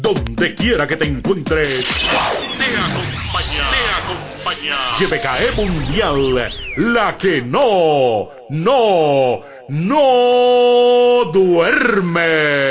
Donde quiera que te encuentres, te acompaña. YPKE Mundial, la que no duerme.